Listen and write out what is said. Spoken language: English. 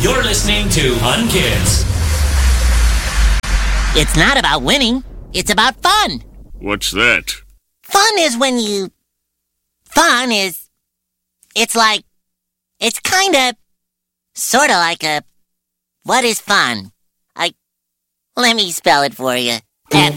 You're listening to Unkids. It's not about winning. It's about fun. What's that? Fun is when you... Fun is... It's like... It's kinda... Sorta like a... What is fun? Let me spell it for you. F-U-N.